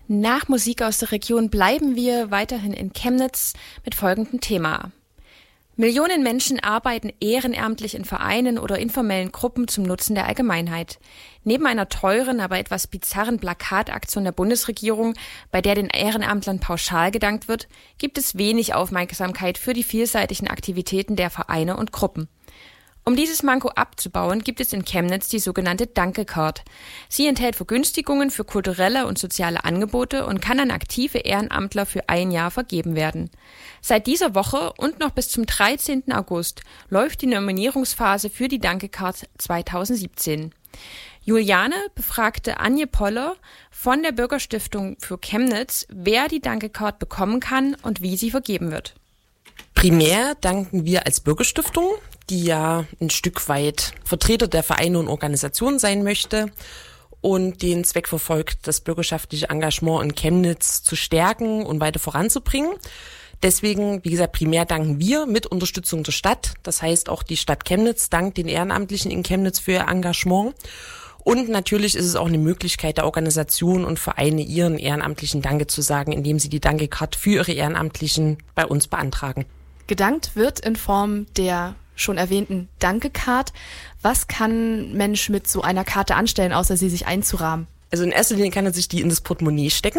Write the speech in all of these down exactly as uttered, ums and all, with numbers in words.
Nach Musik aus der Region bleiben wir weiterhin in Chemnitz mit folgendem Thema. Millionen Menschen arbeiten ehrenamtlich in Vereinen oder informellen Gruppen zum Nutzen der Allgemeinheit. Neben einer teuren, aber etwas bizarren Plakataktion der Bundesregierung, bei der den Ehrenamtlern pauschal gedankt wird, gibt es wenig Aufmerksamkeit für die vielseitigen Aktivitäten der Vereine und Gruppen. Um dieses Manko abzubauen, gibt es in Chemnitz die sogenannte Danke-Card. Sie enthält Vergünstigungen für kulturelle und soziale Angebote und kann an aktive Ehrenamtler für ein Jahr vergeben werden. Seit dieser Woche und noch bis zum dreizehnten August läuft die Nominierungsphase für die Danke-Card zweitausendsiebzehn. Juliane befragte Anje Poller von der Bürgerstiftung für Chemnitz, wer die Danke-Card bekommen kann und wie sie vergeben wird. Primär danken wir als Bürgerstiftung, die ja ein Stück weit Vertreter der Vereine und Organisationen sein möchte und den Zweck verfolgt, das bürgerschaftliche Engagement in Chemnitz zu stärken und weiter voranzubringen. Deswegen, wie gesagt, primär danken wir mit Unterstützung der Stadt. Das heißt, auch die Stadt Chemnitz dankt den Ehrenamtlichen in Chemnitz für ihr Engagement. Und natürlich ist es auch eine Möglichkeit der Organisationen und Vereine, ihren Ehrenamtlichen Danke zu sagen, indem sie die Danke-Card für ihre Ehrenamtlichen bei uns beantragen. Gedankt wird in Form der schon erwähnten Danke-Card. Was kann ein Mensch mit so einer Karte anstellen, außer sie sich einzurahmen? Also in erster Linie kann er sich die in das Portemonnaie stecken.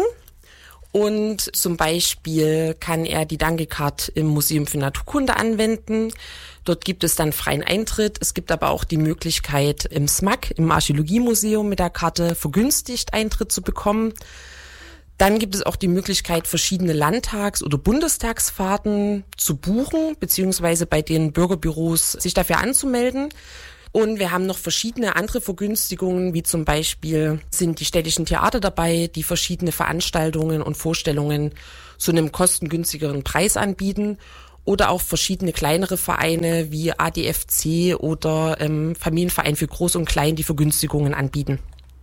Und zum Beispiel kann er die Danke-Card im Museum für Naturkunde anwenden. Dort gibt es dann freien Eintritt. Es gibt aber auch die Möglichkeit, im S M A K, im Archäologiemuseum mit der Karte vergünstigt Eintritt zu bekommen. Dann gibt es auch die Möglichkeit, verschiedene Landtags- oder Bundestagsfahrten zu buchen, beziehungsweise bei den Bürgerbüros sich dafür anzumelden. Und wir haben noch verschiedene andere Vergünstigungen, wie zum Beispiel sind die städtischen Theater dabei, die verschiedene Veranstaltungen und Vorstellungen zu einem kostengünstigeren Preis anbieten. Oder auch verschiedene kleinere Vereine wie A D F C oder ähm, Familienverein für Groß und Klein, die Vergünstigungen anbieten.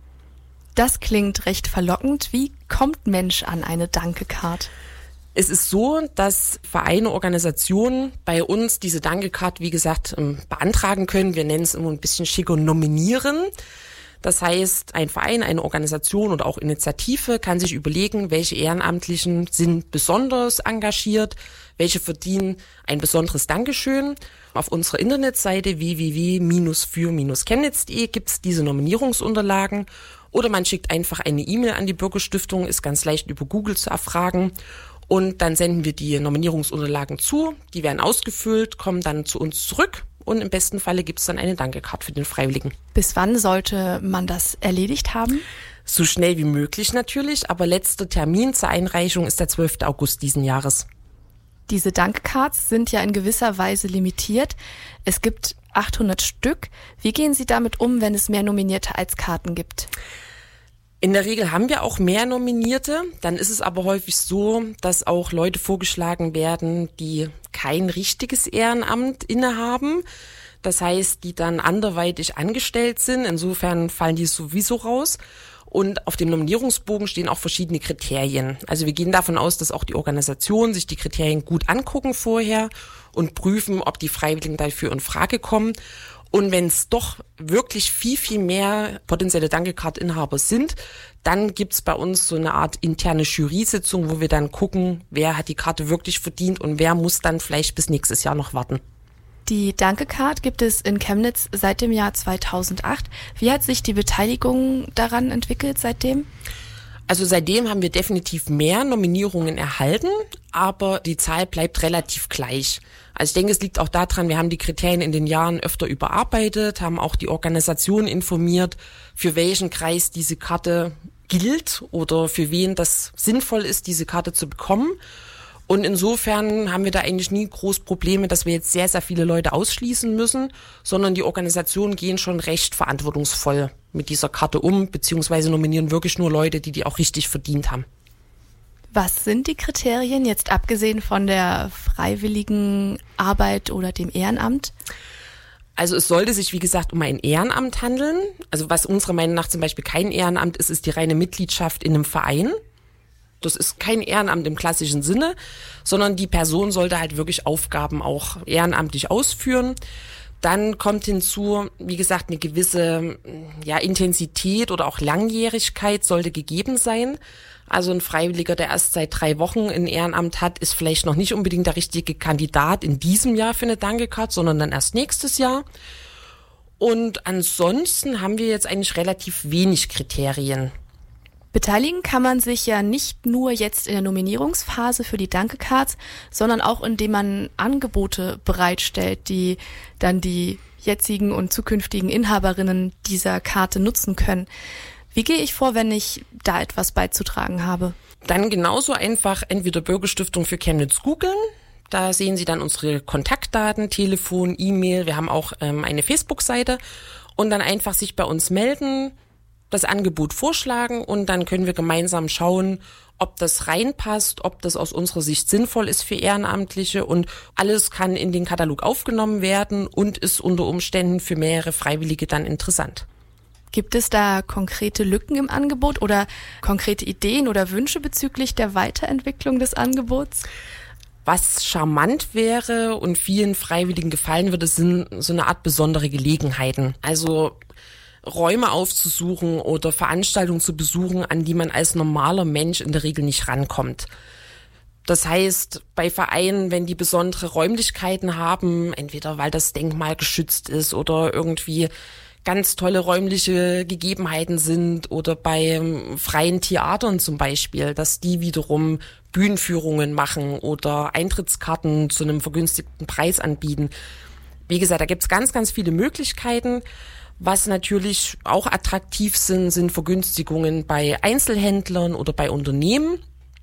Das klingt recht verlockend. Wie kommt ein Mensch an eine Danke-Card? Es ist so, dass Vereine, Organisationen bei uns diese Danke-Card, wie gesagt, beantragen können. Wir nennen es immer ein bisschen schicker nominieren. Das heißt, ein Verein, eine Organisation oder auch Initiative kann sich überlegen, welche Ehrenamtlichen sind besonders engagiert, welche verdienen ein besonderes Dankeschön. Auf unserer Internetseite w w w für chemnitz punkt d e gibt es diese Nominierungsunterlagen. Oder man schickt einfach eine E-Mail an die Bürgerstiftung, ist ganz leicht über Google zu erfragen. Und dann senden wir die Nominierungsunterlagen zu, die werden ausgefüllt, kommen dann zu uns zurück und im besten Falle gibt es dann eine Danke-Card für den Freiwilligen. Bis wann sollte man das erledigt haben? So schnell wie möglich natürlich, aber letzter Termin zur Einreichung ist der zwölften August diesen Jahres. Diese Danke-Cards sind ja in gewisser Weise limitiert. Es gibt achthundert Stück. Wie gehen Sie damit um, wenn es mehr Nominierte als Karten gibt? In der Regel haben wir auch mehr Nominierte. Dann ist es aber häufig so, dass auch Leute vorgeschlagen werden, die kein richtiges Ehrenamt innehaben. Das heißt, die dann anderweitig angestellt sind. Insofern fallen die sowieso raus. Und auf dem Nominierungsbogen stehen auch verschiedene Kriterien. Also wir gehen davon aus, dass auch die Organisationen sich die Kriterien gut angucken vorher und prüfen, ob die Freiwilligen dafür in Frage kommen. Und wenn es doch wirklich viel, viel mehr potenzielle Danke-Card-Inhaber sind, dann gibt's bei uns so eine Art interne Jury-Sitzung, wo wir dann gucken, wer hat die Karte wirklich verdient und wer muss dann vielleicht bis nächstes Jahr noch warten. Die Danke-Card gibt es in Chemnitz seit dem Jahr zweitausendacht. Wie hat sich die Beteiligung daran entwickelt seitdem? Also seitdem haben wir definitiv mehr Nominierungen erhalten, aber die Zahl bleibt relativ gleich. Also ich denke, es liegt auch daran, wir haben die Kriterien in den Jahren öfter überarbeitet, haben auch die Organisation informiert, für welchen Kreis diese Karte gilt oder für wen das sinnvoll ist, diese Karte zu bekommen. Und insofern haben wir da eigentlich nie groß Probleme, dass wir jetzt sehr, sehr viele Leute ausschließen müssen, sondern die Organisationen gehen schon recht verantwortungsvoll mit dieser Karte um, beziehungsweise nominieren wirklich nur Leute, die die auch richtig verdient haben. Was sind die Kriterien, jetzt abgesehen von der freiwilligen Arbeit oder dem Ehrenamt? Also es sollte sich, wie gesagt, um ein Ehrenamt handeln. Also was unserer Meinung nach zum Beispiel kein Ehrenamt ist, ist die reine Mitgliedschaft in einem Verein. Das ist kein Ehrenamt im klassischen Sinne, sondern die Person sollte halt wirklich Aufgaben auch ehrenamtlich ausführen. Dann kommt hinzu, wie gesagt, eine gewisse ja, Intensität oder auch Langjährigkeit sollte gegeben sein. Also ein Freiwilliger, der erst seit drei Wochen ein Ehrenamt hat, ist vielleicht noch nicht unbedingt der richtige Kandidat in diesem Jahr für eine Dankecard, sondern dann erst nächstes Jahr. Und ansonsten haben wir jetzt eigentlich relativ wenig Kriterien. Beteiligen kann man sich ja nicht nur jetzt in der Nominierungsphase für die Dankecards, sondern auch indem man Angebote bereitstellt, die dann die jetzigen und zukünftigen Inhaberinnen dieser Karte nutzen können. Wie gehe ich vor, wenn ich da etwas beizutragen habe? Dann genauso einfach entweder Bürgerstiftung für Chemnitz googeln. Da sehen Sie dann unsere Kontaktdaten, Telefon, E-Mail. Wir haben auch ähm, eine Facebook-Seite und dann einfach sich bei uns melden, das Angebot vorschlagen und dann können wir gemeinsam schauen, ob das reinpasst, ob das aus unserer Sicht sinnvoll ist für Ehrenamtliche und alles kann in den Katalog aufgenommen werden und ist unter Umständen für mehrere Freiwillige dann interessant. Gibt es da konkrete Lücken im Angebot oder konkrete Ideen oder Wünsche bezüglich der Weiterentwicklung des Angebots? Was charmant wäre und vielen Freiwilligen gefallen würde, sind so eine Art besondere Gelegenheiten. Also Räume aufzusuchen oder Veranstaltungen zu besuchen, an die man als normaler Mensch in der Regel nicht rankommt. Das heißt, bei Vereinen, wenn die besondere Räumlichkeiten haben, entweder weil das Denkmal geschützt ist oder irgendwie ganz tolle räumliche Gegebenheiten sind oder bei freien Theatern zum Beispiel, dass die wiederum Bühnenführungen machen oder Eintrittskarten zu einem vergünstigten Preis anbieten. Wie gesagt, da gibt's ganz, ganz viele Möglichkeiten. Was natürlich auch attraktiv sind, sind Vergünstigungen bei Einzelhändlern oder bei Unternehmen.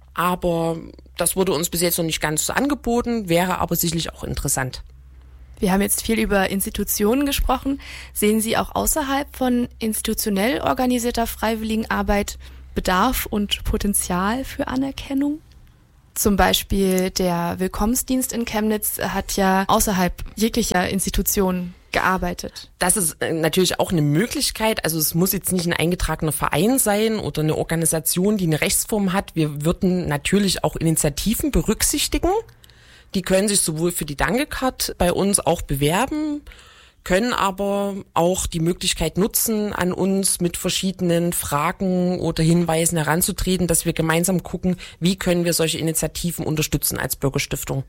Aber das wurde uns bis jetzt noch nicht ganz so angeboten, wäre aber sicherlich auch interessant. Wir haben jetzt viel über Institutionen gesprochen. Sehen Sie auch außerhalb von institutionell organisierter Freiwilligenarbeit Bedarf und Potenzial für Anerkennung? Zum Beispiel der Willkommensdienst in Chemnitz hat ja außerhalb jeglicher Institutionen gearbeitet. Das ist natürlich auch eine Möglichkeit. Also es muss jetzt nicht ein eingetragener Verein sein oder eine Organisation, die eine Rechtsform hat. Wir würden natürlich auch Initiativen berücksichtigen. Die können sich sowohl für die Dankecard bei uns auch bewerben, können aber auch die Möglichkeit nutzen, an uns mit verschiedenen Fragen oder Hinweisen heranzutreten, dass wir gemeinsam gucken, wie können wir solche Initiativen unterstützen als Bürgerstiftung.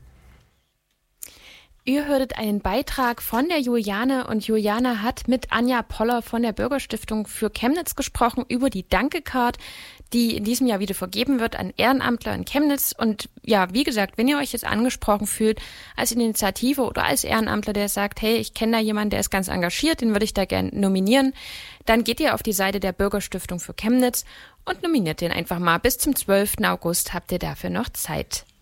Ihr hörtet einen Beitrag von der Juliane und Juliane hat mit Anja Poller von der Bürgerstiftung für Chemnitz gesprochen über die Dankecard, die in diesem Jahr wieder vergeben wird an Ehrenamtler in Chemnitz. Und ja, wie gesagt, wenn ihr euch jetzt angesprochen fühlt als Initiative oder als Ehrenamtler, der sagt, hey, ich kenne da jemanden, der ist ganz engagiert, den würde ich da gerne nominieren, dann geht ihr auf die Seite der Bürgerstiftung für Chemnitz und nominiert den einfach mal. Bis zum zwölften August habt ihr dafür noch Zeit.